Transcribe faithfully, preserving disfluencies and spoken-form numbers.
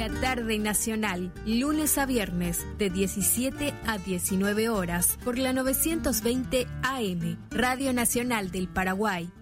La Tarde Nacional, lunes a viernes, de diecisiete a diecinueve horas, por la novecientos veinte A M, Radio Nacional del Paraguay.